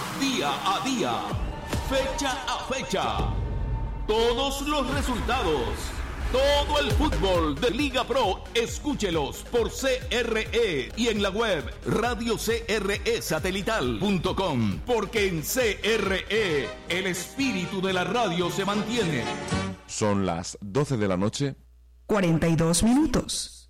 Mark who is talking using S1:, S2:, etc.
S1: Día a día, fecha a fecha, todos los resultados, todo el fútbol de Liga Pro, escúchelos por CRE y en la web radiocresatelital.com, porque en CRE el espíritu de la radio se mantiene.
S2: Son las 12 de la noche.
S3: 42 minutos.